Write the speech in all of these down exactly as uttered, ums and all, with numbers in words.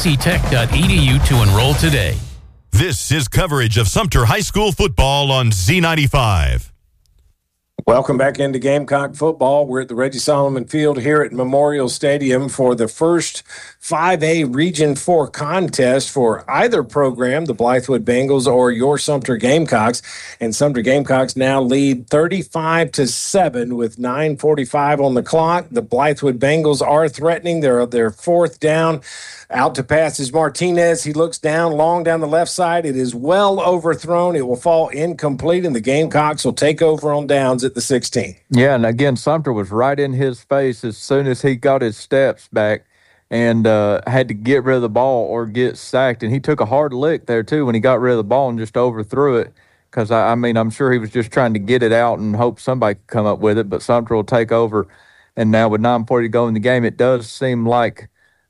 c tech dot e d u to enroll today. This is coverage of Sumter High School football on Z ninety-five. Welcome back into Gamecock football. We're at the Reggie Solomon Field here at Memorial Stadium for the first five A Region four contest for either program, the Blythewood Bengals or your Sumter Gamecocks. And Sumter Gamecocks now lead thirty-five to seven with nine forty-five on the clock. The Blythewood Bengals are threatening. They're their fourth down. Out to pass is Martinez. He looks down, long down the left side. It is well overthrown. It will fall incomplete, and the Gamecocks will take over on downs at the sixteen. Yeah, and again, Sumter was right in his face as soon as he got his steps back and uh, had to get rid of the ball or get sacked. And he took a hard lick there, too, when he got rid of the ball and just overthrew it. Because, I, I mean, I'm sure he was just trying to get it out and hope somebody could come up with it. But Sumter will take over. And now with nine forty to go in the game, it does seem like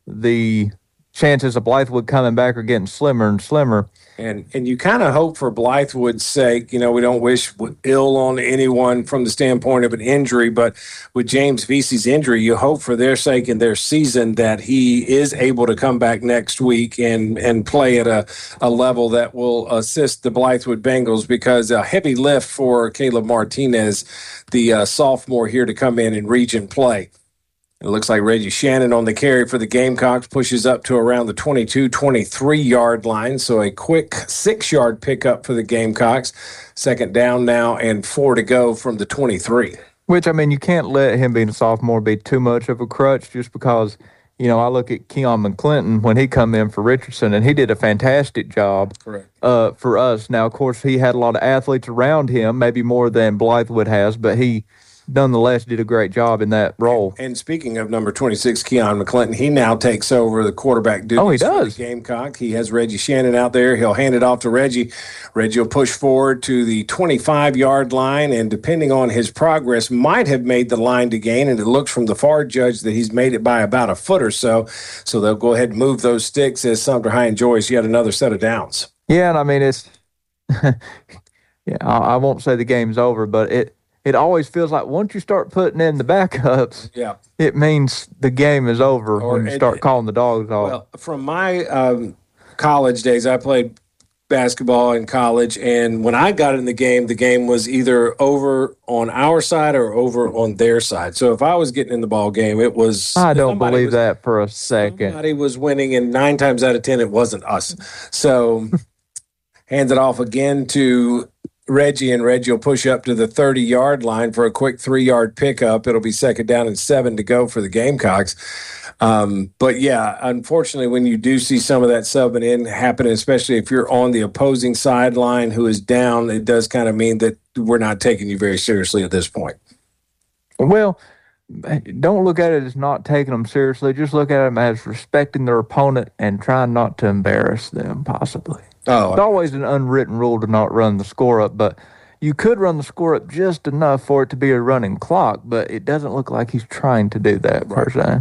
the chances of Blythewood coming back are getting slimmer and slimmer. And and you kind of hope for Blythewood's sake, you know, we don't wish ill on anyone from the standpoint of an injury, but with James Vesey's injury, you hope for their sake and their season that he is able to come back next week and, and play at a, a level that will assist the Blythewood Bengals, because a heavy lift for Caleb Martinez, the uh, sophomore here to come in and region play. It looks like Reggie Shannon on the carry for the Gamecocks pushes up to around the twenty-two twenty-three yard line. So a quick six-yard pickup for the Gamecocks. Second down now and four to go from the twenty-three. Which, I mean, you can't let him being a sophomore be too much of a crutch, just because, you know, I look at Keon McClinton when he come in for Richardson, and he did a fantastic job. Correct. Uh, for us. Now, of course, he had a lot of athletes around him, maybe more than Blythewood has, but he nonetheless did a great job in that role. And speaking of number twenty-six, Keon McClinton, he now takes over the quarterback duties. Oh, he does. For the Gamecock. He has Reggie Shannon out there. He'll hand it off to Reggie. Reggie will push forward to the twenty-five yard line, and depending on his progress, might have made the line to gain, and it looks from the f a r judge that he's made it by about a foot or so. So they'll go ahead and move those sticks as Sumter High enjoys yet another set of downs. Yeah, and I mean, it's yeah, I, I won't say the game's over, but it It always feels like once you start putting in the backups, yeah, it means the game is over or, when you start it, calling the dogs off. Well, from my um, college days, I played basketball in college, and when I got in the game, the game was either over on our side or over on their side. So if I was getting in the ball game, it was... I don't believe was, that for a second. Somebody was winning, and nine times out of ten, it wasn't us. So hands it off again to Reggie, and Reggie will push up to the thirty yard line for a quick three yard pickup. It'll be second down and seven to go for the Gamecocks. Um, but yeah, unfortunately, when you do see some of that subbing in happen, especially if you're on the opposing sideline who is down, it does kind of mean that we're not taking you very seriously at this point. Well, don't look at it as not taking them seriously. Just look at them as respecting their opponent and trying not to embarrass them, possibly. Oh, it's always an unwritten rule to not run the score up, but you could run the score up just enough for it to be a running clock, but it doesn't look like he's trying to do that, per se.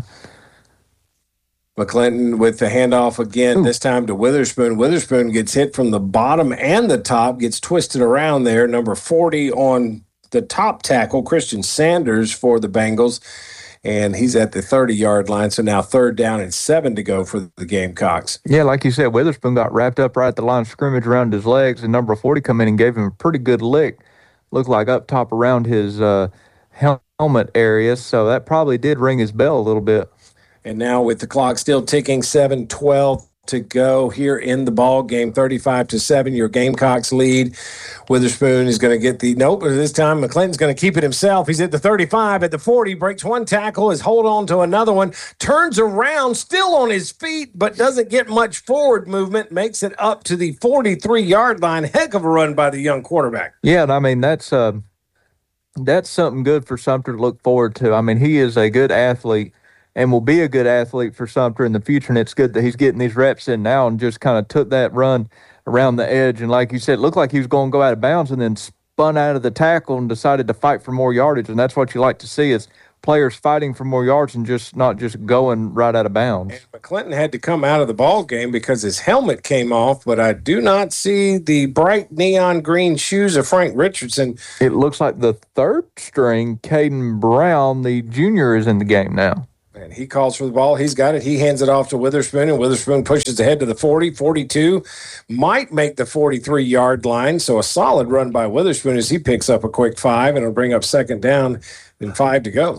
McClinton with the handoff again, Ooh. This time to Witherspoon. Witherspoon gets hit from the bottom and the top, gets twisted around there. Number forty on the top tackle, Christian Sanders for the Bengals, and he's at the thirty yard line, so now third down and seven to go for the Gamecocks. Yeah, like you said, Witherspoon got wrapped up right at the line of scrimmage around his legs, and number forty come in and gave him a pretty good lick. Looked like up top around his uh, helmet area, so that probably did ring his bell a little bit. And now with the clock still ticking, seven twelve to go here in the ball game, thirty-five to seven, your Gamecocks lead. Witherspoon is going to get the, nope, this time McClinton's going to keep it himself. He's at the thirty-five, at the forty, breaks one tackle, is hold on to another one, turns around, still on his feet, but doesn't get much forward movement, makes it up to the forty-three yard line. Heck of a run by the young quarterback. Yeah, and I mean, that's, uh, that's something good for Sumter to look forward to. I mean, he is a good athlete and will be a good athlete for Sumter in the future, and it's good that he's getting these reps in now and just kind of took that run around the edge. And like you said, it looked like he was going to go out of bounds and then spun out of the tackle and decided to fight for more yardage, and that's what you like to see is players fighting for more yards and just not just going right out of bounds. And McClinton had to come out of the ball game because his helmet came off, but I do not see the bright neon green shoes of Frank Richardson. It looks like the third string, Caden Brown, the junior, is in the game now. And he calls for the ball. He's got it. He hands it off to Witherspoon, and Witherspoon pushes ahead to the forty, forty-two, might make the forty-three-yard line. So a solid run by Witherspoon as he picks up a quick five, and it'll bring up second down and five to go.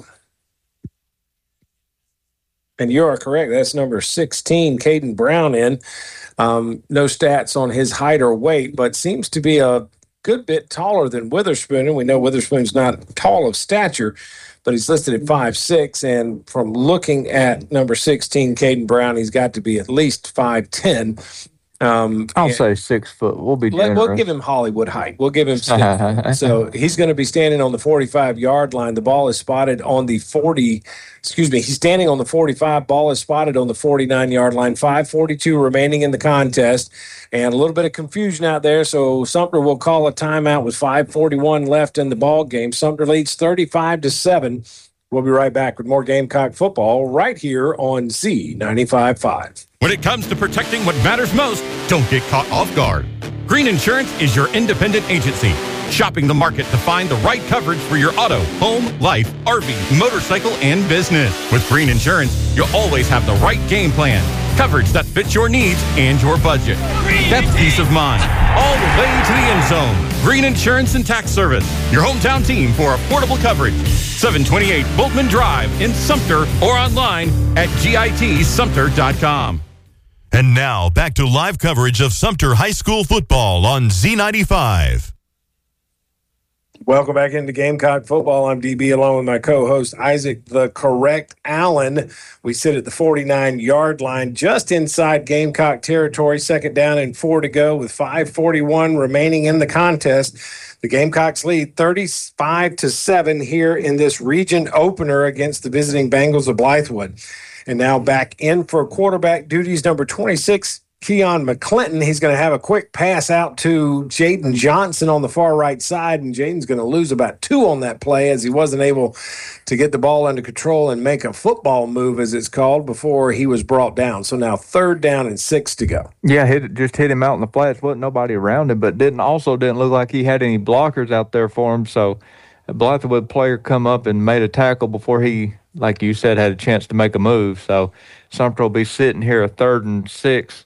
And you are correct. That's number sixteen, Caden Brown in. Um, no stats on his height or weight, but seems to be a good bit taller than Witherspoon. And we know Witherspoon's not tall of stature, but he's listed at five six. And from looking at number sixteen, Caden Brown, he's got to be at least five ten. Um, I'll say six foot. We'll be generous. We'll give him Hollywood height. We'll give him six. So he's going to be standing on the forty-five-yard line. The ball is spotted on the forty. Excuse me. He's standing on the forty-five. Ball is spotted on the forty-nine-yard line. five forty-two remaining in the contest. And a little bit of confusion out there. So Sumter will call a timeout with five forty-one left in the ball game. Sumter leads thirty-five to seven. We'll be right back with more Gamecock football right here on Z ninety-five point five. When it comes to protecting what matters most, don't get caught off guard. Green Insurance is your independent agency, shopping the market to find the right coverage for your auto, home, life, R V, motorcycle, and business. With Green Insurance, you'll always have the right game plan, coverage that fits your needs and your budget. That's peace of mind, all the way to the end zone. Green Insurance and Tax Service, your hometown team for affordable coverage. seven twenty-eight Boltman Drive in Sumter or online at git sumter dot com. And now, back to live coverage of Sumter High School football on Z ninety-five. Welcome back into Gamecock football. I'm D B along with my co-host Isaac the Correct Allen. We sit at the forty-nine-yard line just inside Gamecock territory. Second down and four to go with five forty-one remaining in the contest. The Gamecocks lead thirty-five to seven here in this region opener against the visiting Bengals of Blythewood. And now back in for quarterback duties, number twenty-six, Keon McClinton. He's going to have a quick pass out to Jaden Johnson on the far right side, and Jaden's going to lose about two on that play as he wasn't able to get the ball under control and make a football move, as it's called, before he was brought down. So now third down and six to go. Yeah, hit, just hit him out in the flats. Wasn't nobody around him, but didn't also didn't look like he had any blockers out there for him. So a Blythewood player come up and made a tackle before he, like you said, had a chance to make a move. So Sumter will be sitting here a third and six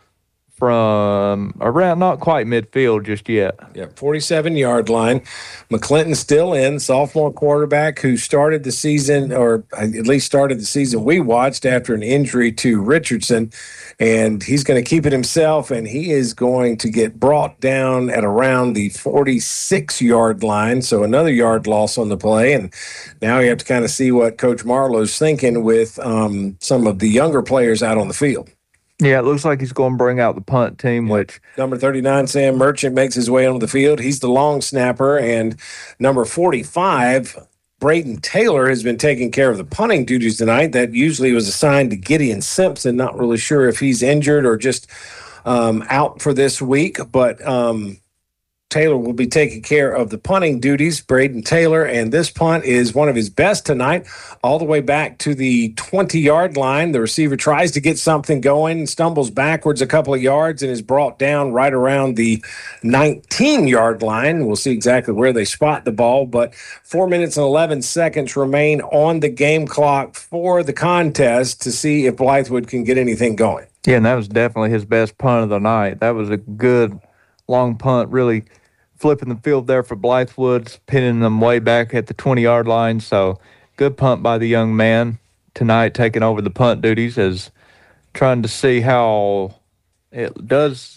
from around, not quite midfield just yet. Yeah, forty-seven-yard line. McClinton still in, sophomore quarterback who started the season, or at least started the season we watched after an injury to Richardson. And he's going to keep it himself, and he is going to get brought down at around the forty-six-yard line. So another yard loss on the play. And now you have to kind of see what Coach Marlowe's thinking with um, some of the younger players out on the field. Yeah, it looks like he's going to bring out the punt team, yeah. which... Number thirty-nine, Sam Merchant, makes his way onto the field. He's the long snapper. And number forty-five, Braden Taylor, has been taking care of the punting duties tonight. That usually was assigned to Gideon Simpson. Not really sure if he's injured or just um, out for this week. But um, Taylor will be taking care of the punting duties, Braden Taylor. And this punt is one of his best tonight, all the way back to the twenty-yard line. The receiver tries to get something going, stumbles backwards a couple of yards, and is brought down right around the nineteen-yard line. We'll see exactly where they spot the ball, but four minutes and eleven seconds remain on the game clock for the contest to see if Blythewood can get anything going. Yeah, and that was definitely his best punt of the night. That was a good long punt, really flipping the field there for Blythewood, pinning them way back at the twenty-yard line. So good punt by the young man tonight, taking over the punt duties, as trying to see how it does.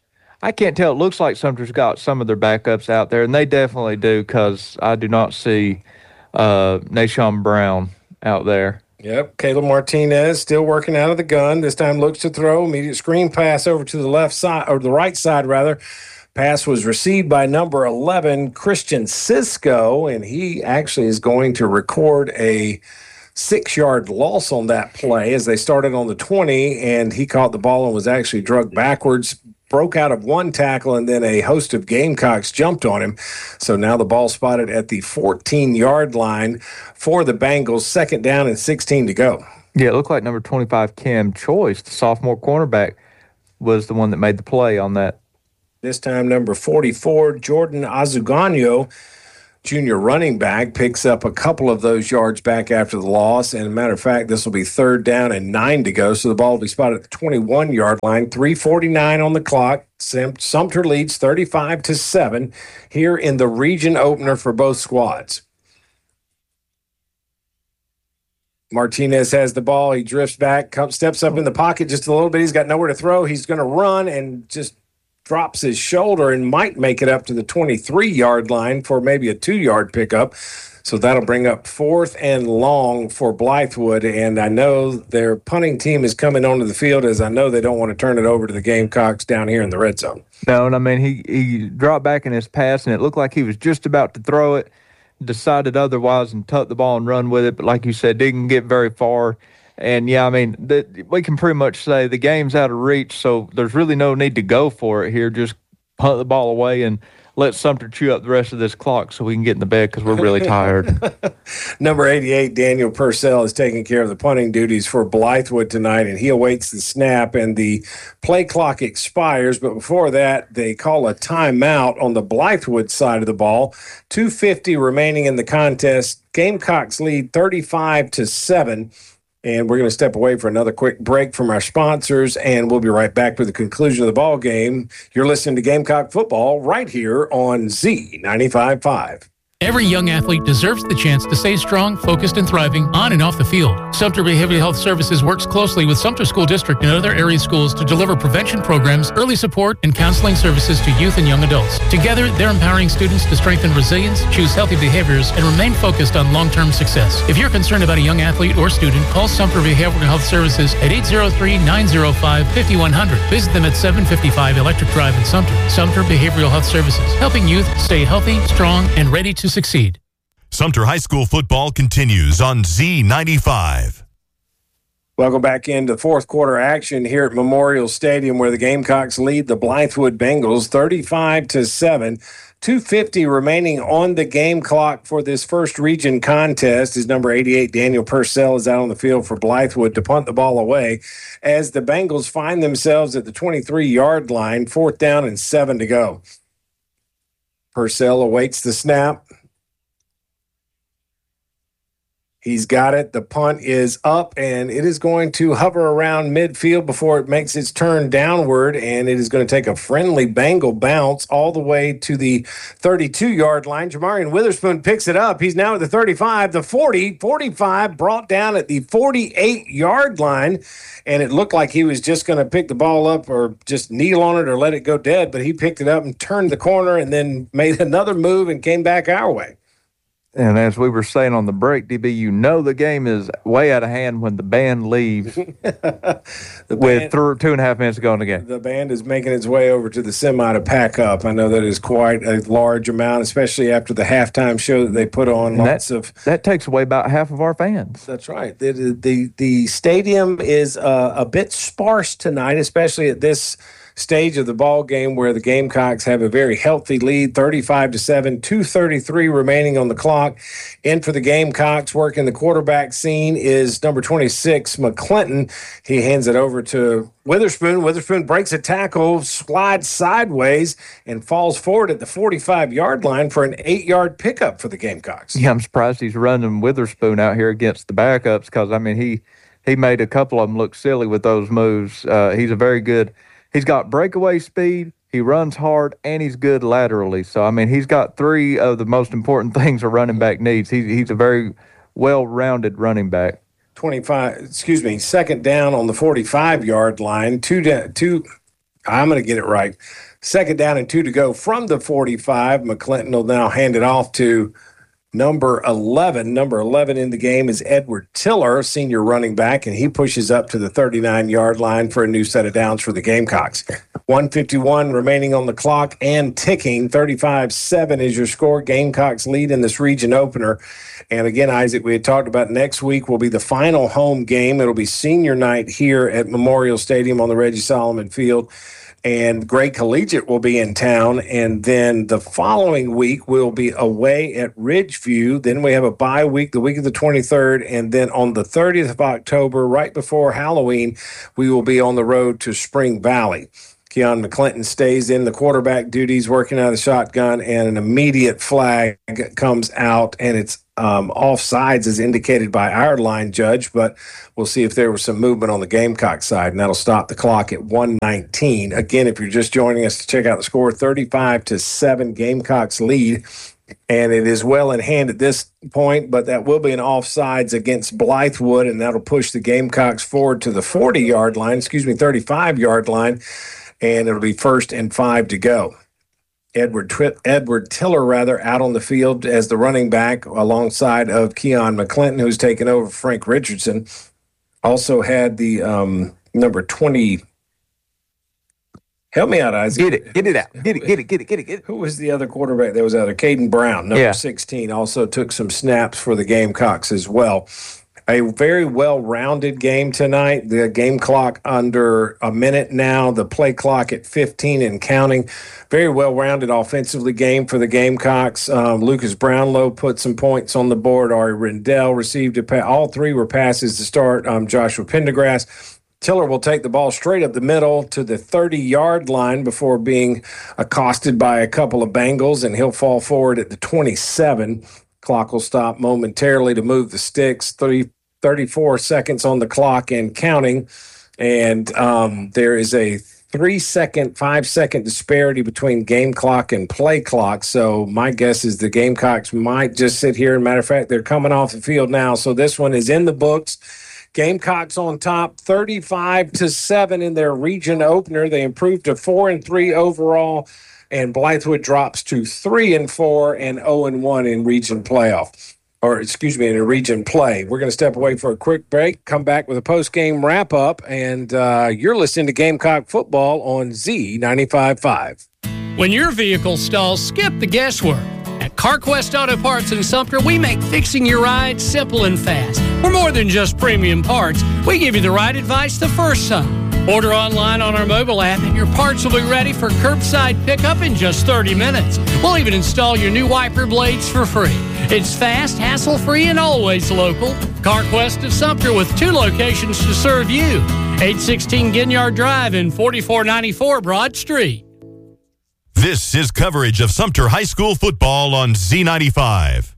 I can't tell. It looks like Sumter's got some of their backups out there, and they definitely do, because I do not see uh, Nashawn Brown out there. Yep, Caleb Martinez still working out of the gun. This time looks to throw. Immediate screen pass over to the left side, or the right side, rather. Pass was received by number eleven, Christian Cisco, and he actually is going to record a six-yard loss on that play as they started on the twenty, and he caught the ball and was actually drugged backwards, broke out of one tackle, and then a host of Gamecocks jumped on him. So now the ball spotted at the fourteen-yard line for the Bengals, second down and sixteen to go. Yeah, it looked like number twenty-five, Cam Choice, the sophomore cornerback, was the one that made the play on that. This time, number forty-four, Jordan Azugano, junior running back, picks up a couple of those yards back after the loss. And as a matter of fact, this will be third down and nine to go. So the ball will be spotted at the twenty-one-yard line. three forty-nine on the clock. Sumter leads thirty-five to seven here in the region opener for both squads. Martinez has the ball. He drifts back, comes, steps up in the pocket just a little bit. He's got nowhere to throw. He's going to run and just drops his shoulder and might make it up to the twenty-three-yard line for maybe a two-yard pickup. So that'll bring up fourth and long for Blythewood. And I know their punting team is coming onto the field, as I know they don't want to turn it over to the Gamecocks down here in the red zone. No, and I mean, he, he dropped back in his pass, and it looked like he was just about to throw it, decided otherwise and tucked the ball and run with it. But like you said, didn't get very far. And, yeah, I mean, the, we can pretty much say the game's out of reach, so there's really no need to go for it here. Just punt the ball away and let Sumter chew up the rest of this clock so we can get in the bed because we're really tired. Number eighty-eight, Daniel Purcell, is taking care of the punting duties for Blythewood tonight, and he awaits the snap, and the play clock expires. But before that, they call a timeout on the Blythewood side of the ball. two fifty remaining in the contest. Gamecocks lead thirty-five to seven. And we're going to step away for another quick break from our sponsors, and we'll be right back with the conclusion of the ball game. You're listening to Gamecock Football right here on Z ninety-five point five. Every young athlete deserves the chance to stay strong, focused, and thriving on and off the field. Sumter Behavioral Health Services works closely with Sumter School District and other area schools to deliver prevention programs, early support, and counseling services to youth and young adults. Together, they're empowering students to strengthen resilience, choose healthy behaviors, and remain focused on long-term success. If you're concerned about a young athlete or student, call Sumter Behavioral Health Services at eight zero three, nine zero five, five one zero zero. Visit them at seven fifty-five Electric Drive in Sumter. Sumter Behavioral Health Services, helping youth stay healthy, strong, and ready to succeed. Sumter High School football continues on Z ninety-five. Welcome back into fourth quarter action here at Memorial Stadium, where the Gamecocks lead the Blythewood Bengals thirty-five to seven. two fifty remaining on the game clock for this first region contest. As number eighty-eight, Daniel Purcell, is out on the field for Blythewood to punt the ball away as the Bengals find themselves at the twenty-three-yard line, fourth down and seven to go. Purcell awaits the snap. He's got it. The punt is up, and it is going to hover around midfield before it makes its turn downward, and it is going to take a friendly Bengal bounce all the way to the thirty-two-yard line. Jamarian Witherspoon picks it up. He's now at the thirty-five, the forty, forty-five, brought down at the forty-eight-yard line, and it looked like he was just going to pick the ball up or just kneel on it or let it go dead, but he picked it up and turned the corner and then made another move and came back our way. And as we were saying on the break, D B, you know the game is way out of hand when the band leaves the with band, th- two and a half minutes to go in the game. The band is making its way over to the semi to pack up. I know that is quite a large amount, especially after the halftime show that they put on. And lots that, of that takes away about half of our fans. That's right. The the, the stadium is uh, a bit sparse tonight, especially at this stage of the ball game, where the Gamecocks have a very healthy lead, thirty-five to seven, two thirty-three remaining on the clock. In for the Gamecocks, working the quarterback scene, is number twenty-six, McClinton. He hands it over to Witherspoon. Witherspoon breaks a tackle, slides sideways, and falls forward at the forty-five-yard line for an eight-yard pickup for the Gamecocks. Yeah, I'm surprised he's running Witherspoon out here against the backups, because, I mean, he, he made a couple of them look silly with those moves. Uh, he's a very good – he's got breakaway speed, he runs hard, and he's good laterally. So, I mean, he's got three of the most important things a running back needs. He's, he's a very well-rounded running back. twenty-five, excuse me, second down on the forty-five-yard line. Two, down, two, I'm going to get it right. Second down and two to go from the forty-five. McClinton will now hand it off to number eleven. Number eleven in the game is Edward Tiller, senior running back, and he pushes up to the thirty-nine-yard line for a new set of downs for the Gamecocks. one fifty-one remaining on the clock and ticking. thirty-five seven is your score. Gamecocks lead in this region opener. And again, Isaac, we had talked about next week will be the final home game. It'll be senior night here at Memorial Stadium on the Reggie Solomon Field. And Gray Collegiate will be in town. And then the following week, we'll be away at Ridgeview. Then we have a bye week, the week of the twenty-third. And then on the thirtieth of October, right before Halloween, we will be on the road to Spring Valley. Keon McClinton stays in the quarterback duties, working out of the shotgun, and an immediate flag comes out, and it's um, offsides as indicated by our line judge, but we'll see if there was some movement on the Gamecock side, and that'll stop the clock at one nineteen. Again, if you're just joining us to check out the score, thirty-five to seven, Gamecocks lead, and it is well in hand at this point, but that will be an offsides against Blythewood, and that'll push the Gamecocks forward to the forty-yard line, excuse me, thirty-five-yard line, and it'll be first and five to go. Edward Tri- Edward Tiller, rather, out on the field as the running back alongside of Keon McClinton, who's taken over Frank Richardson. Also had the um, number twenty. Help me out, Isaac. Get it. Get it out. Get it. Get it. Get it. Get it. Get it. Who was the other quarterback that was out there? Caden Brown, number yeah. sixteen, also took some snaps for the Gamecocks as well. A very well-rounded game tonight. The game clock under a minute now. The play clock at fifteen and counting. Very well-rounded offensively game for the Gamecocks. Um, Lucas Brownlow put some points on the board. Ari Rendell received a pass. All three were passes to start. Um, Joshua Pendergrass. Tiller will take the ball straight up the middle to the thirty-yard line before being accosted by a couple of Bengals, and he'll fall forward at the twenty-seven. Clock will stop momentarily to move the sticks. thirty, thirty-four seconds on the clock and counting. And um, there is a three-second, five-second disparity between game clock and play clock. So my guess is the Gamecocks might just sit here. As a matter of fact, they're coming off the field now. So this one is in the books. Gamecocks on top, thirty-five to seven in their region opener. They improved to four and three overall, and Blythewood drops to three and four and zero and one in region playoff, or excuse me, in a region play. We're going to step away for a quick break, come back with a post-game wrap-up, and uh, you're listening to Gamecock Football on Z ninety-five point five. When your vehicle stalls, skip the guesswork. At CarQuest Auto Parts in Sumter, we make fixing your ride simple and fast. We're more than just premium parts. We give you the right advice the first time. Order online on our mobile app, and your parts will be ready for curbside pickup in just thirty minutes. We'll even install your new wiper blades for free. It's fast, hassle-free, and always local. CarQuest of Sumter with two locations to serve you. eight sixteen Ginyard Drive and forty-four ninety-four Broad Street. This is coverage of Sumter High School football on Z ninety-five.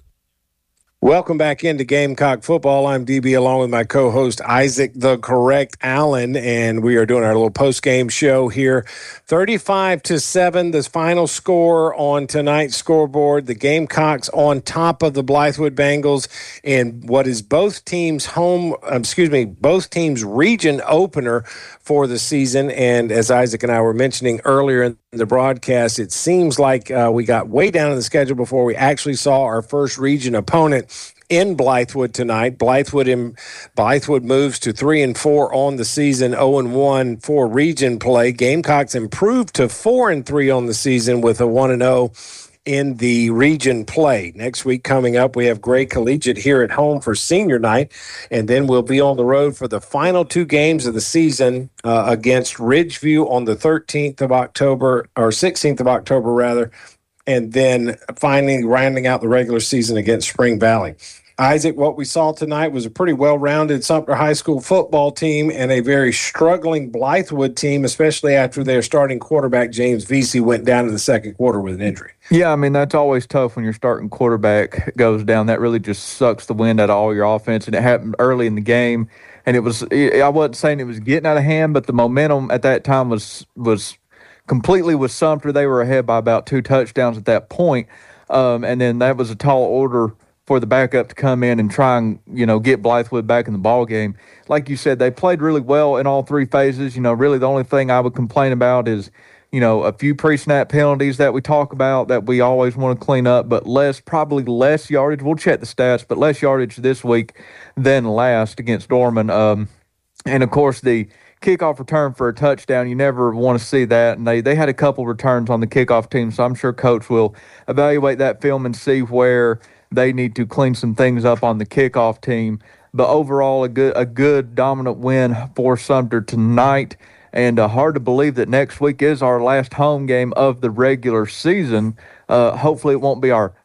Welcome back into Gamecock Football. I'm D B along with my co-host Isaac the Correct Allen, and we are doing our little post-game show here. thirty-five to seven, the final score on tonight's scoreboard. The Gamecocks on top of the Blythewood Bengals in what is both teams' home, excuse me, both teams' region opener for the season. And as Isaac and I were mentioning earlier in the broadcast, it seems like uh, we got way down in the schedule before we actually saw our first region opponent in Blythewood tonight. Blythewood in, Blythewood moves to three and four on the season, zero and one for region play. Gamecocks improved to four and three on the season with a one and zero in the region play. Next week coming up, we have Gray Collegiate here at home for senior night, and then we'll be on the road for the final two games of the season uh, against Ridgeview on the thirteenth of October, or sixteenth of October rather, and then finally rounding out the regular season against Spring Valley. Isaac, what we saw tonight was a pretty well-rounded Sumter High School football team and a very struggling Blythewood team, especially after their starting quarterback, James Vesey, went down in the second quarter with an injury. Yeah, I mean, that's always tough when your starting quarterback goes down. That really just sucks the wind out of all your offense, and it happened early in the game. And it was, I wasn't saying it was getting out of hand, but the momentum at that time was was completely with Sumter. They were ahead by about two touchdowns at that point. Um, and then that was a tall order for the backup to come in and try and, you know, get Blythewood back in the ball game. Like you said, they played really well in all three phases. You know, really the only thing I would complain about is, you know, a few pre-snap penalties that we talk about that we always want to clean up, but less, probably less yardage. We'll check the stats, but less yardage this week than last against Dorman. Um, and, of course, the kickoff return for a touchdown, you never want to see that. And they, they had a couple returns on the kickoff team, so I'm sure Coach will evaluate that film and see where they need to clean some things up on the kickoff team. But overall, a good, a good dominant win for Sumter tonight. And uh, hard to believe that next week is our last home game of the regular season. Uh, hopefully it won't be our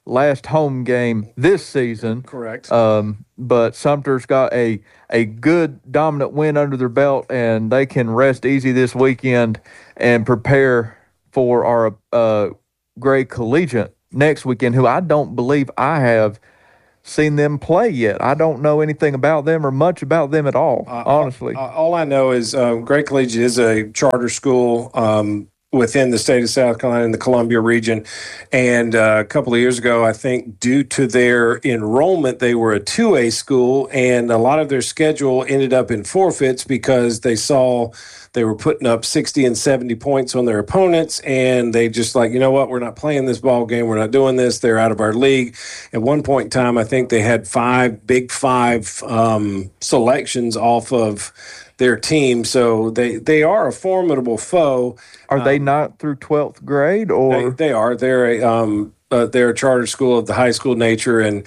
last home game this season. Correct. Um, but Sumter's got a a good dominant win under their belt, and they can rest easy this weekend and prepare for our uh, Gray Collegiate next weekend, who I don't believe I have seen them play yet. I don't know anything about them or much about them at all, uh, honestly. All, all I know is uh, Gray Collegiate is a charter school um, within the state of South Carolina in the Columbia region. And uh, a couple of years ago, I think due to their enrollment, they were a two A school, and a lot of their schedule ended up in forfeits because they saw they were putting up sixty and seventy points on their opponents, and they just like, you know what, we're not playing this ball game. We're not doing this. They're out of our league. At one point in time, I think they had five Big Five um, selections off of their team. So they, they are a formidable foe. Are um, they not through twelfth grade? or They, they are. They're a, um, uh, they're a charter school of the high school nature, and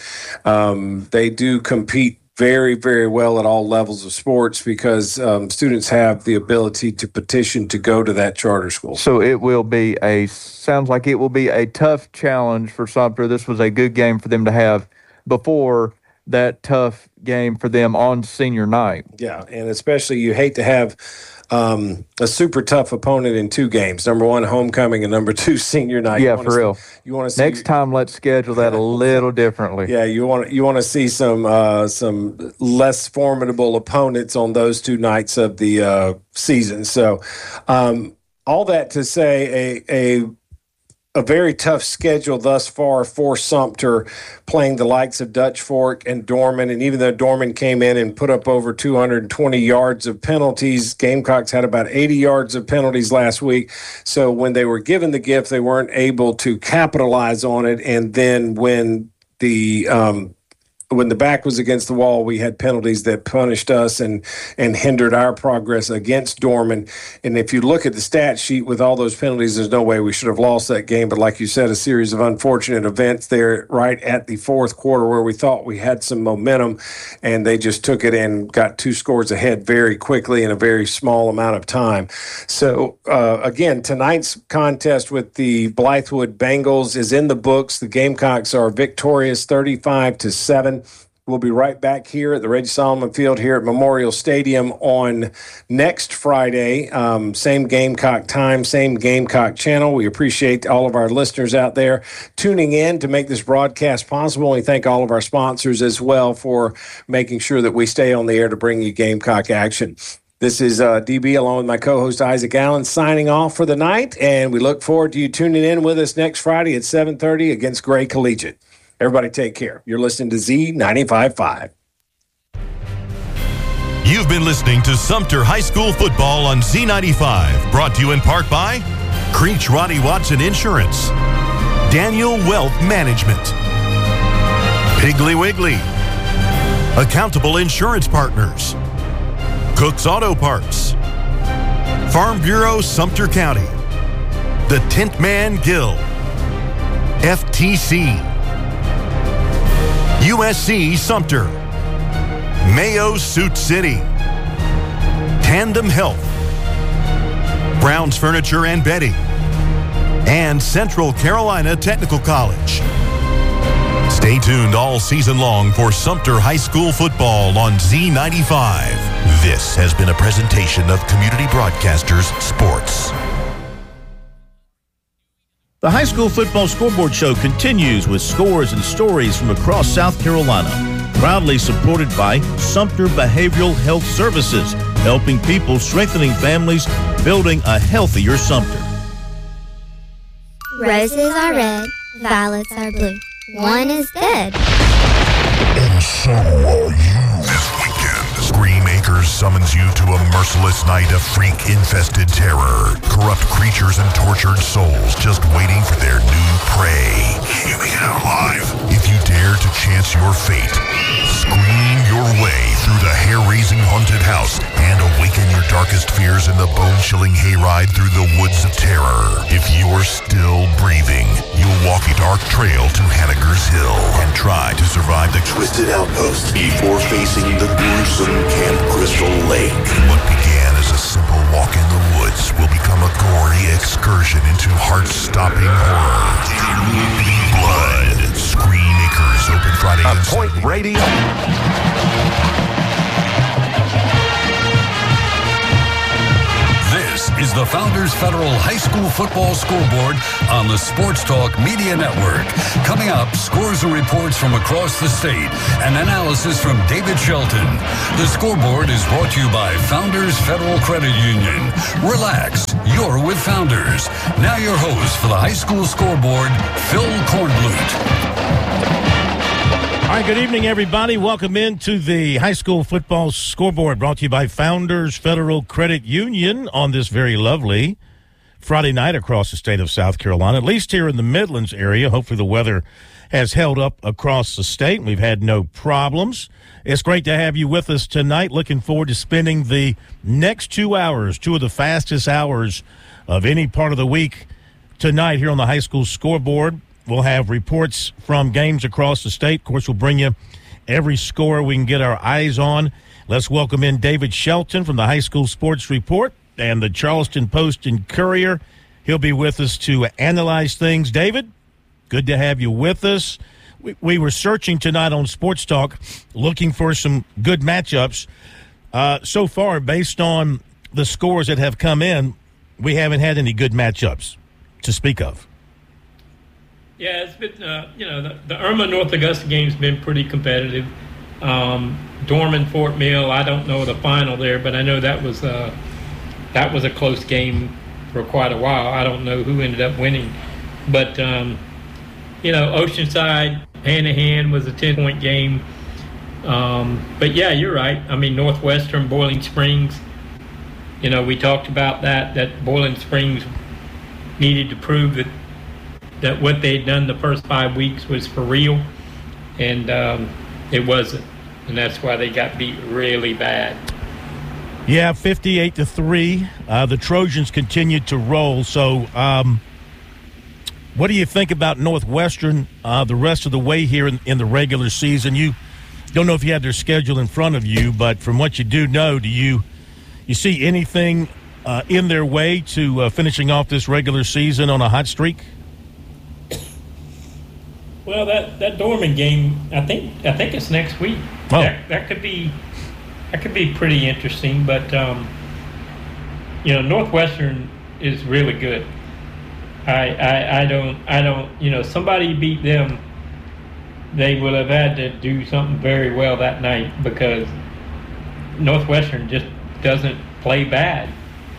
um, they do compete very, very well at all levels of sports because um, students have the ability to petition to go to that charter school. So it will be a, sounds like it will be a tough challenge for Sumter. This was a good game for them to have before that tough game for them on senior night. Yeah, and especially you hate to have um, a super tough opponent in two games. Number one, homecoming, and number two, senior night. Yeah, for see, real. You want to see next time? Let's schedule that a little differently. Yeah, you want you want to see some uh, some less formidable opponents on those two nights of the uh, season. So, um, all that to say, a a a very tough schedule thus far for Sumter, playing the likes of Dutch Fork and Dorman. And even though Dorman came in and put up over two hundred twenty yards of penalties, Gamecocks had about eighty yards of penalties last week. So when they were given the gift, they weren't able to capitalize on it. And then when the um, when the back was against the wall, we had penalties that punished us and and hindered our progress against Dorman. And if you look at the stat sheet with all those penalties, there's no way we should have lost that game. But like you said, a series of unfortunate events there right at the fourth quarter where we thought we had some momentum, and they just took it and got two scores ahead very quickly in a very small amount of time. So, uh, again, tonight's contest with the Blythewood Bengals is in the books. The Gamecocks are victorious thirty-five to seven. We'll be right back here at the Reggie Solomon Field here at Memorial Stadium on next Friday. Um, same Gamecock time, same Gamecock channel. We appreciate all of our listeners out there tuning in to make this broadcast possible. We thank all of our sponsors as well for making sure that we stay on the air to bring you Gamecock action. This is uh, D B along with my co-host Isaac Allen signing off for the night, and we look forward to you tuning in with us next Friday at seven thirty against Gray Collegiate. Everybody take care. You're listening to Z ninety-five point five. You've been listening to Sumter High School Football on Z ninety-five, brought to you in part by Creech Roddy Watson Insurance, Daniel Wealth Management, Piggly Wiggly, Accountable Insurance Partners, Cook's Auto Parts, Farm Bureau Sumter County, The Tint Man Guild, F T C, U S C Sumter, Mayo Suit City, Tandem Health, Brown's Furniture and Bedding, and Central Carolina Technical College. Stay tuned all season long for Sumter High School football on Z ninety-five. This has been a presentation of Community Broadcasters Sports. The High School Football Scoreboard Show continues with scores and stories from across South Carolina. Proudly supported by Sumter Behavioral Health Services, helping people, strengthening families, building a healthier Sumter. Roses are red, violets are blue. One is dead. And so are you. This weekend, Screamacres summons you to a merciless night of freak-infested terror. Corrupt creatures and tortured souls just waiting for their new prey. You make it out alive. If you dare to chance your fate, scream your way through the hair-raising haunted house and awaken your darkest fears in the bone-chilling hayride through the woods of terror. If you're still breathing, you'll walk a dark trail to Hanniger's Hill and try to survive the twisted outpost before facing the gruesome Camp Crystal Lake. What began as a simple walk in the woods will become a gory excursion into heart-stopping horror. Blood, Screen Acres, open Friday A and Point Sunday. Radio. This is the Founders Federal High School Football Scoreboard on the Sports Talk Media Network. Coming up, scores and reports from across the state and analysis from David Shelton. The scoreboard is brought to you by Founders Federal Credit Union. Relax, you're with Founders. Now your host for the High School Scoreboard, Phil Kornblut. All right, good evening, everybody. Welcome into the High School Football Scoreboard, brought to you by Founders Federal Credit Union on this very lovely Friday night across the state of South Carolina, at least here in the Midlands area. Hopefully the weather has held up across the state, and we've had no problems. It's great to have you with us tonight. Looking forward to spending the next two hours, two of the fastest hours of any part of the week tonight here on the High School Scoreboard. We'll have reports from games across the state. Of course, we'll bring you every score we can get our eyes on. Let's welcome in David Shelton from the High School Sports Report and the Charleston Post and Courier. He'll be with us to analyze things. David, good to have you with us. We, we were searching tonight on Sports Talk, looking for some good matchups. Uh, so far, based on the scores that have come in, we haven't had any good matchups to speak of. Yeah, it's been, uh, you know, the, the Irma North Augusta game's been pretty competitive. Um, Dorman Fort Mill, I don't know the final there, but I know that was uh, that was a close game for quite a while. I don't know who ended up winning. But, um, you know, Oceanside, hand-to-hand was a ten-point game. Um, but, yeah, you're right. I mean, Northwestern, Boiling Springs, you know, we talked about that, that Boiling Springs needed to prove that that what they'd done the first five weeks was for real, and um, it wasn't, and that's why they got beat really bad. Yeah, fifty-eight to three. Uh, the Trojans continued to roll. So, um, what do you think about Northwestern uh, the rest of the way here in, in the regular season? You don't know if you have their schedule in front of you, but from what you do know, do you you see anything uh, in their way to uh, finishing off this regular season on a hot streak? Well, that, that Dorman game, I think I think it's next week. Oh. That, that could be that could be pretty interesting. But um, you know, Northwestern is really good. I, I I don't I don't you know somebody beat them. They would have had to do something very well that night because Northwestern just doesn't play bad.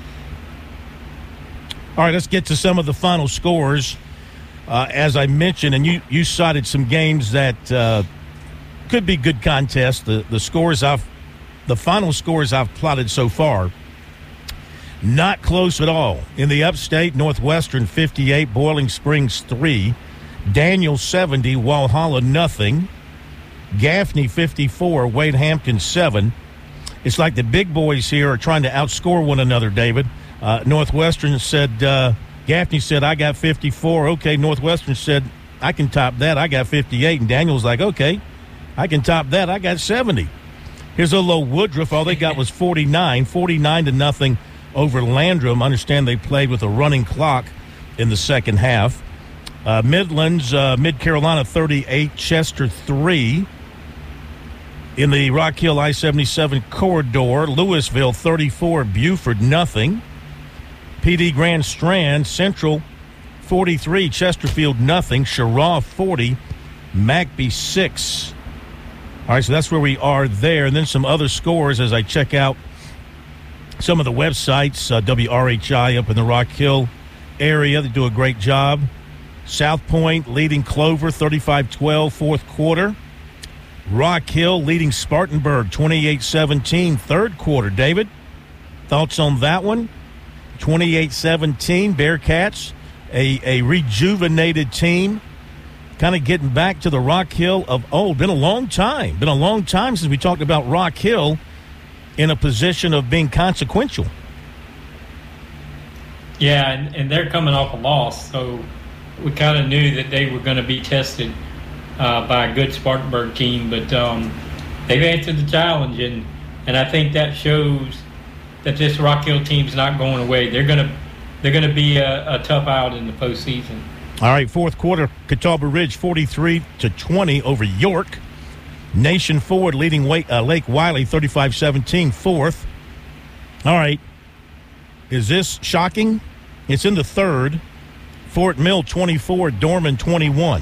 All right, let's get to some of the final scores. Uh, as I mentioned, and you, you cited some games that uh, could be good contests. The the scores I've, the final scores I've plotted so far, not close at all. In the Upstate, Northwestern fifty-eight, Boiling Springs three, Daniel seventy, Walhalla nothing, Gaffney fifty-four, Wade Hampton seven. It's like the big boys here are trying to outscore one another. David, uh, Northwestern said. Uh, Gaffney said, I got fifty-four. Okay, Northwestern said, I can top that. I got fifty-eight. And Daniel's like, okay, I can top that. I got seventy. Here's a little Woodruff. All they got was forty-nine. forty-nine to nothing over Landrum. I understand they played with a running clock in the second half. Uh, Midlands, uh, Mid-Carolina thirty-eight, Chester three. In the Rock Hill I seventy-seven corridor, Louisville thirty-four, Buford nothing. P D Grand Strand, Central forty-three, Chesterfield nothing, Sherraw forty, McBee six. All right, so that's where we are there. And then some other scores as I check out some of the websites. Uh, W R H I up in the Rock Hill area, they do a great job. South Point leading Clover thirty-five twelve, fourth quarter. Rock Hill leading Spartanburg twenty-eight seventeen, third quarter. David, thoughts on that one? twenty-eight seventeen, Bearcats, a, a rejuvenated team, kind of getting back to the Rock Hill of old. Been a long time. Been a long time since we talked about Rock Hill in a position of being consequential. Yeah, and, and they're coming off a loss, so we kind of knew that they were going to be tested uh, by a good Spartanburg team, but um, they've answered the challenge, and, and I think that shows that this Rock Hill team's not going away. They're gonna they're gonna be a, a tough out in the postseason. All right, fourth quarter, Catawba Ridge forty-three to twenty over York. Nation Ford leading Wake, uh, Lake Wiley thirty-five seventeen, fourth. All right, is this shocking? It's in the third. Fort Mill twenty-four, Dorman twenty-one.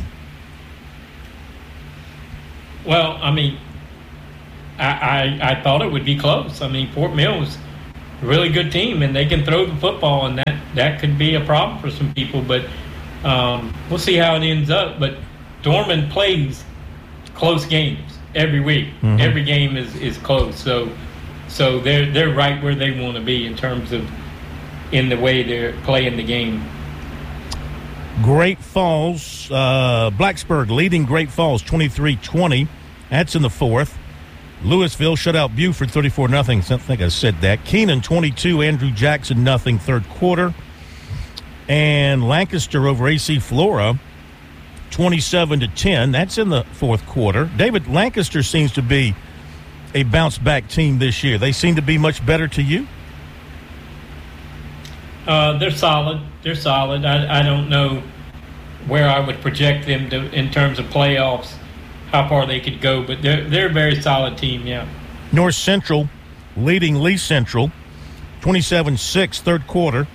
Well, I mean, I, I I thought it would be close. I mean, Fort Mill's a really good team, and they can throw the football, and that, that could be a problem for some people. But um, we'll see how it ends up. But Dorman plays close games every week. Mm-hmm. Every game is, is close. So so they're they're right where they want to be in terms of in the way they're playing the game. Great Falls, uh, Blacksburg leading Great Falls twenty-three twenty. That's in the fourth. Louisville shut out Buford thirty-four nothing. I think I said that. Keenan twenty-two, Andrew Jackson nothing, third quarter. And Lancaster over A C Flora twenty-seven to ten. That's in the fourth quarter. David, Lancaster seems to be a bounce-back team this year. They seem to be much better to you? Uh, they're solid. They're solid. I, I don't know where I would project them to in terms of playoffs, how far they could go, but they're they're a very solid team, yeah. North Central leading Lee Central twenty-seven six, third quarter.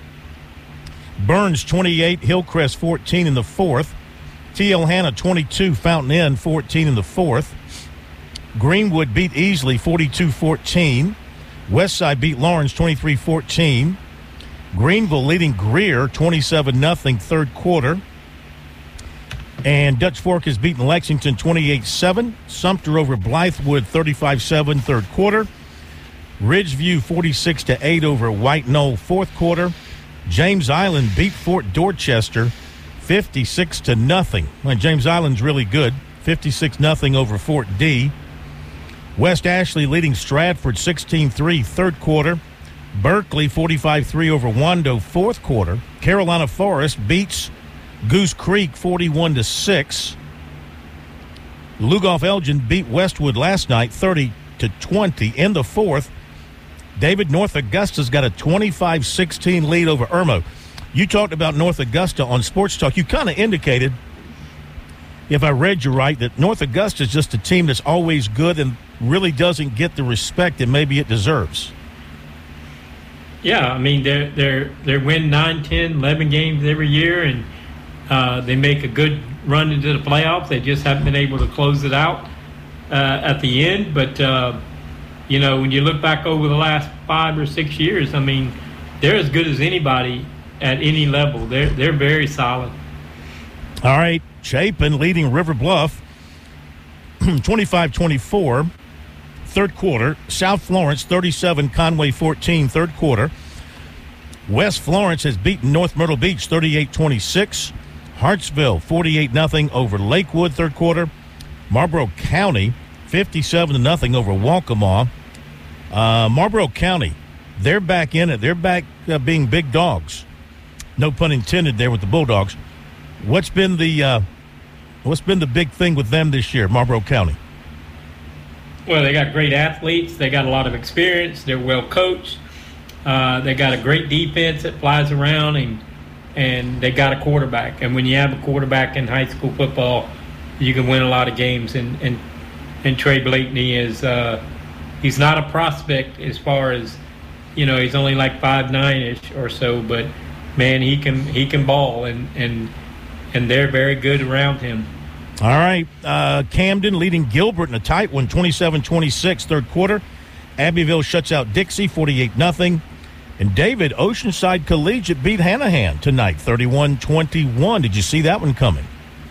Burns twenty-eight, Hillcrest fourteen in the fourth. T L Hanna twenty-two, Fountain Inn fourteen in the fourth. Greenwood beat Easley forty-two fourteen. Westside beat Lawrence twenty-three fourteen. Greenville leading Greer twenty-seven nothing, third quarter. And Dutch Fork has beaten Lexington twenty-eight seven. Sumter over Blythewood thirty-five seven, third quarter. Ridgeview forty-six to eight over White Knoll, fourth quarter. James Island beat Fort Dorchester fifty-six to nothing. Well, James Island's really good. fifty-six nothing over Fort D. West Ashley leading Stratford sixteen three, third quarter. Berkeley forty-five three over Wando, fourth quarter. Carolina Forest beats Goose Creek forty-one to six. Lugoff Elgin beat Westwood last night thirty to twenty in the fourth. David, North Augusta's got a twenty-five sixteen lead over Irmo. You talked about North Augusta on Sports Talk. You kind of indicated, if I read you right, that North Augusta is just a team that's always good and really doesn't get the respect that maybe it deserves. Yeah, I mean, they're, they're, they win nine, ten, eleven games every year, and uh, they make a good run into the playoffs. They just haven't been able to close it out uh, at the end. But, uh, you know, when you look back over the last five or six years, I mean, they're as good as anybody at any level. They're, they're very solid. All right, Chapin leading River Bluff twenty-five twenty-four. Third quarter. South Florence thirty-seven, Conway fourteen, third quarter. West Florence has beaten North Myrtle Beach thirty-eight twenty-six. Hartsville forty-eight nothing over Lakewood, third quarter. Marlboro County fifty-seven to nothing over Waccamaw. Uh, Marlboro County, they're back in it. They're back uh, being big dogs. No pun intended there with the Bulldogs. What's been the uh, what's been the big thing with them this year, Marlboro County? Well, they got great athletes. They got a lot of experience. They're well coached. Uh, they got a great defense that flies around, and and they got a quarterback. And when you have a quarterback in high school football, you can win a lot of games. And and, and Trey Blakeney is uh, he's not a prospect as far as, you know, he's only like five nine ish or so, but man, he can he can ball, and and and they're very good around him. All right, uh, Camden leading Gilbert in a tight one, twenty-seven twenty-six, third quarter. Abbeville shuts out Dixie, forty-eight nothing. And David, Oceanside Collegiate beat Hanahan tonight, thirty-one twenty-one. Did you see that one coming?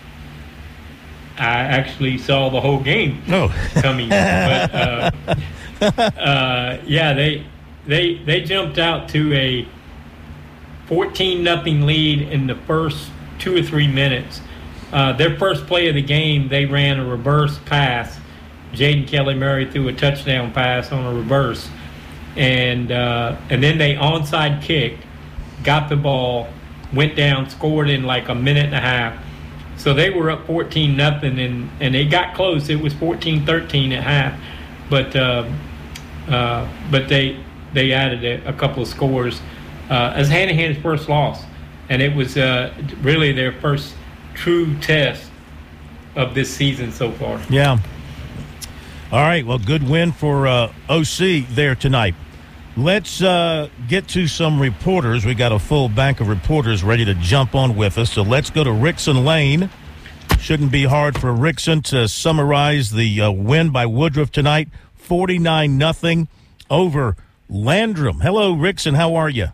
I actually saw the whole game oh. coming. But, uh, uh, yeah, they they they jumped out to a fourteen nothing lead in the first two or three minutes. Uh, their first play of the game, they ran a reverse pass. Jaden Kelly Murray threw a touchdown pass on a reverse. And uh, and then they onside kicked, got the ball, went down, scored in like a minute and a half. So they were up fourteen nothing, and, and it got close. It was fourteen thirteen at half. But uh, uh, but they they added a, a couple of scores uh, as Hanahan's first loss. And it was uh, really their first – true test of this season so far. Yeah. All right, well, good win for uh, O C there tonight. Let's uh, get to some reporters. We got a full bank of reporters ready to jump on with us. So let's go to Rickson Lane. Shouldn't be hard for Rickson to summarize the uh, win by Woodruff tonight, forty-nine nothing over Landrum. Hello, Rickson. How are you?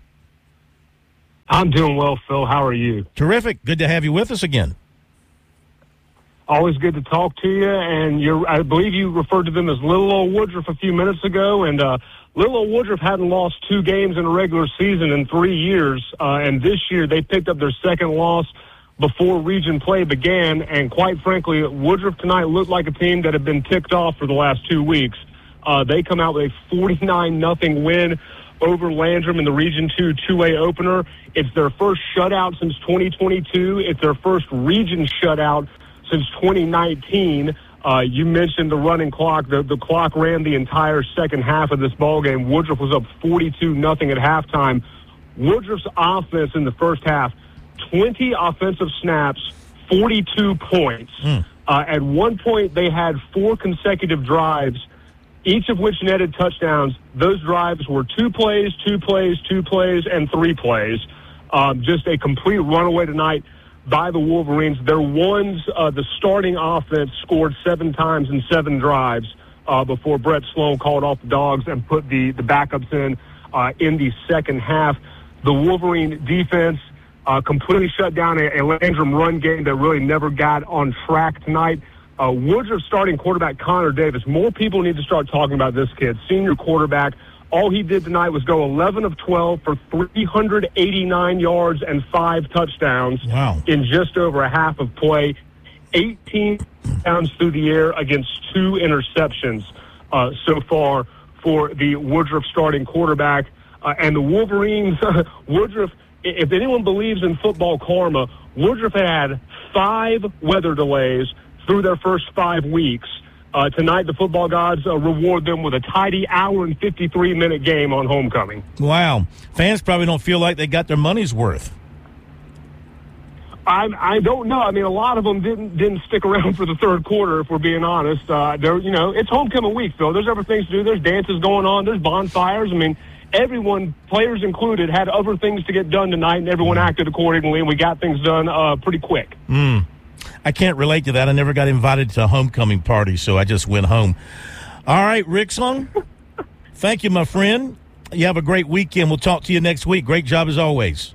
I'm doing well, Phil. How are you? Terrific. Good to have you with us again. Always good to talk to you. And you're, I believe you referred to them as Little Old Woodruff a few minutes ago. And uh, Little Old Woodruff hadn't lost two games in a regular season in three years. Uh, and this year they picked up their second loss before region play began. And quite frankly, Woodruff tonight looked like a team that had been ticked off for the last two weeks. Uh, they come out with a forty-nine nothing win over Landrum in the Region two two-way opener. It's their first shutout since twenty twenty-two. It's their first region shutout since twenty nineteen. Uh, you mentioned the running clock. The, the clock ran the entire second half of this ballgame. Woodruff was up forty-two nothing at halftime. Woodruff's offense in the first half, twenty offensive snaps, forty-two points. Mm. Uh, at one point, they had four consecutive drives, each of which netted touchdowns. Those drives were two plays, two plays, two plays, and three plays. Um, just a complete runaway tonight by the Wolverines. Their ones, uh, the starting offense scored seven times in seven drives uh, before Brett Sloan called off the dogs and put the, the backups in uh, in the second half. The Wolverine defense uh, completely shut down a, a Landrum run game that really never got on track tonight. Uh, Woodruff starting quarterback Connor Davis. More people need to start talking about this kid. Senior quarterback. All he did tonight was go eleven of twelve for three hundred eighty-nine yards and five touchdowns wow. in just over a half of play. eighteen touchdowns through the air against two interceptions uh, so far for the Woodruff starting quarterback. Uh, and the Wolverines, Woodruff, if anyone believes in football karma, Woodruff had five weather delays through their first five weeks. Uh, tonight, the football gods uh, reward them with a tidy hour and fifty-three minute game on homecoming. Wow. Fans probably don't feel like they got their money's worth. I, I don't know. I mean, a lot of them didn't didn't stick around for the third quarter, if we're being honest. Uh, there, you know, it's homecoming week, Phil. There's other things to do. There's dances going on. There's bonfires. I mean, everyone, players included, had other things to get done tonight, and everyone acted accordingly, and we got things done uh, pretty quick. Mm. I can't relate to that. I never got invited to a homecoming party, so I just went home. All right, Rickson, thank you, my friend. You have a great weekend. We'll talk to you next week. Great job as always.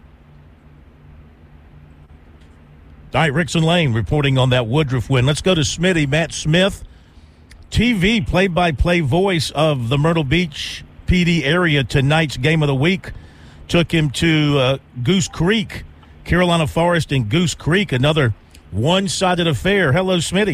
All right, Rickson Lane reporting on that Woodruff win. Let's go to Smitty, Matt Smith, T V play-by-play voice of the Myrtle Beach P D area. Tonight's game of the week took him to uh, Goose Creek, Carolina Forest and Goose Creek, another one-sided affair. Hello, Smitty.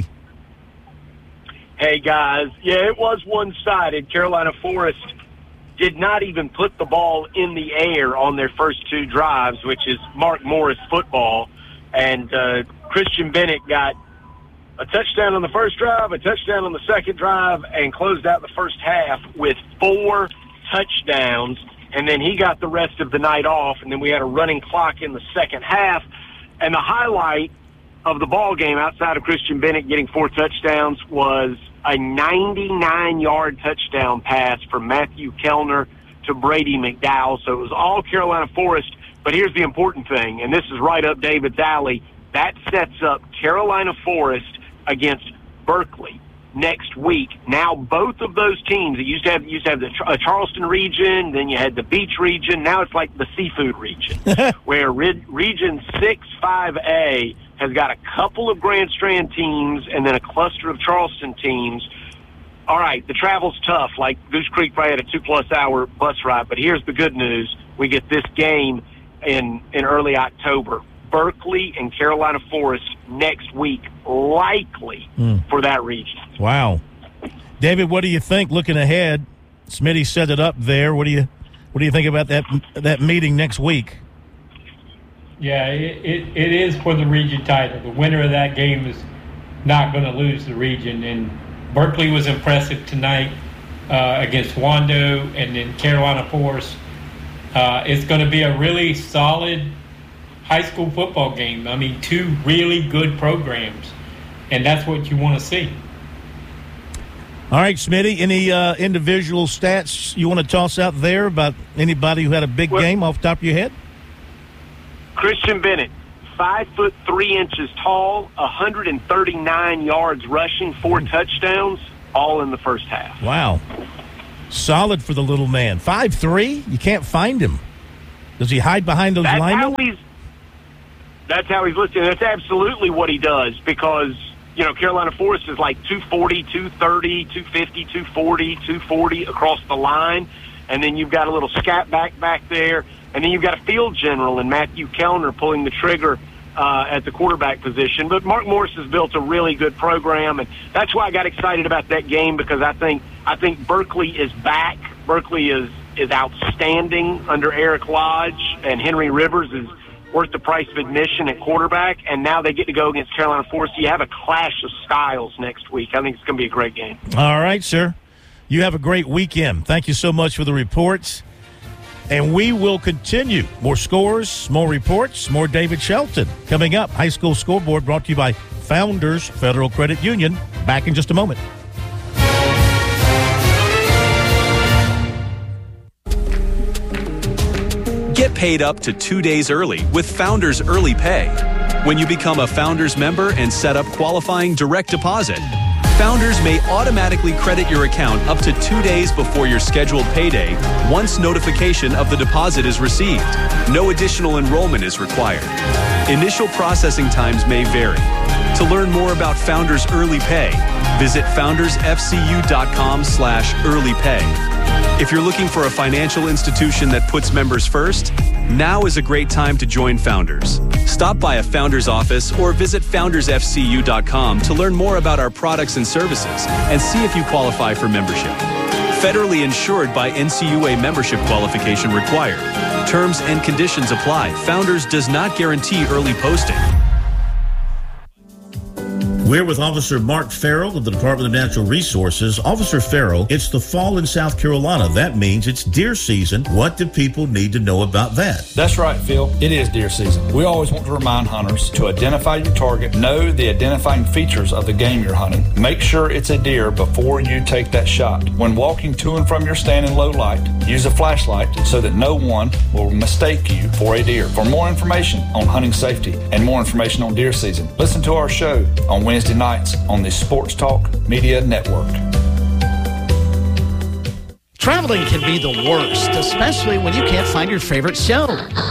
Hey, guys. Yeah, it was one-sided. Carolina Forest did not even put the ball in the air on their first two drives, which is Mark Morris football. And uh, Christian Bennett got a touchdown on the first drive, a touchdown on the second drive, and closed out the first half with four touchdowns. And then he got the rest of the night off, and then we had a running clock in the second half. And the highlight of the ball game outside of Christian Bennett getting four touchdowns was a ninety-nine yard touchdown pass from Matthew Kellner to Brady McDowell. So it was all Carolina Forest. But here's the important thing, and this is right up David's alley. That sets up Carolina Forest against Berkeley next week. Now both of those teams, it used to have, used to have the uh, Charleston region, then you had the Beach region. Now it's like the seafood region, where re- Region six five A has got a couple of Grand Strand teams and then a cluster of Charleston teams. All right, the travel's tough. Like Goose Creek probably had a two-plus hour bus ride. But here's the good news. We get this game in, in early October. Berkeley and Carolina Forest next week, likely mm. for that region. Wow. David, what do you think looking ahead? Smitty set it up there. What do you what do you think about that that meeting next week? Yeah, it, it, it is for the region title. The winner of that game is not going to lose the region. And Berkeley was impressive tonight uh, against Wando, and then Carolina Forest. Uh, it's going to be a really solid, high school football game. I mean, two really good programs, and that's what you want to see. All right, Smitty, any uh, individual stats you want to toss out there about anybody who had a big well, game off the top of your head? Christian Bennett, five foot three inches tall, one hundred thirty-nine yards rushing, four touchdowns, all in the first half. Wow. Solid for the little man. five three? You can't find him. Does he hide behind those that's linemen? How he's, that's how he's listed. That's absolutely what he does because, you know, Carolina Forest is like two forty, two thirty, two fifty, two forty, two forty across the line. And then you've got a little scat back back there. And then you've got a field general in Matthew Kellner pulling the trigger uh, at the quarterback position. But Mark Morris has built a really good program, and that's why I got excited about that game because I think I think Berkeley is back. Berkeley is, is outstanding under Eric Lodge, and Henry Rivers is worth the price of admission at quarterback, and now they get to go against Carolina Forest. You have a clash of styles next week. I think it's going to be a great game. All right, sir. You have a great weekend. Thank you so much for the reports. And we will continue. More scores, more reports, more David Shelton. Coming up, High School Scoreboard brought to you by Founders Federal Credit Union. Back in just a moment. Get paid up to two days early with Founders Early Pay. When you become a Founders member and set up qualifying direct deposit, Founders may automatically credit your account up to two days before your scheduled payday once notification of the deposit is received. No additional enrollment is required. Initial processing times may vary. To learn more about Founders Early Pay, visit foundersfcu.com slash early pay. If you're looking for a financial institution that puts members first, now is a great time to join Founders. Stop by a Founders office or visit founders f c u dot com to learn more about our products and services and see if you qualify for membership. Federally insured by N C U A membership qualification required. Terms and conditions apply. Founders does not guarantee early posting. We're with Officer Mark Farrell of the Department of Natural Resources. Officer Farrell, it's the fall in South Carolina. That means it's deer season. What do people need to know about that? That's right, Phil. It is deer season. We always want to remind hunters to identify your target, know the identifying features of the game you're hunting. Make sure it's a deer before you take that shot. When walking to and from your stand in low light, use a flashlight so that no one will mistake you for a deer. For more information on hunting safety and more information on deer season, listen to our show on Wednesday Wednesday nights on the Sports Talk Media Network. Traveling can be the worst, especially when you can't find your favorite show.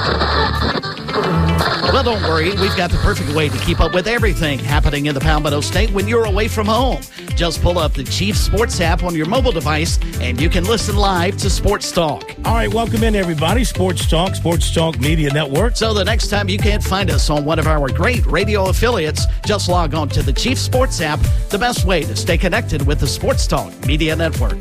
Well, don't worry. We've got the perfect way to keep up with everything happening in the Palmetto State when you're away from home. Just pull up the Chief Sports app on your mobile device, and you can listen live to Sports Talk. All right, welcome in, everybody. Sports Talk, Sports Talk Media Network. So the next time you can't find us on one of our great radio affiliates, just log on to the Chief Sports app, the best way to stay connected with the Sports Talk Media Network.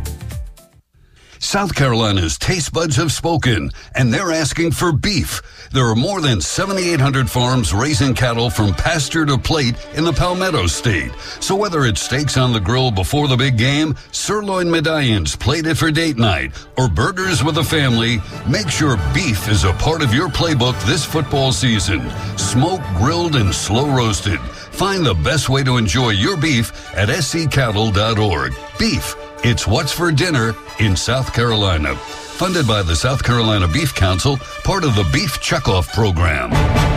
South Carolina's taste buds have spoken, and they're asking for beef. There are more than seventy-eight hundred farms raising cattle from pasture to plate in the Palmetto State. So whether it's steaks on the grill before the big game, sirloin medallions plated for date night, or burgers with a family, make sure beef is a part of your playbook this football season. Smoked, grilled, and slow roasted. Find the best way to enjoy your beef at s c cattle dot org. Beef. It's what's for dinner in South Carolina. Funded by the South Carolina Beef Council, part of the Beef Checkoff Program.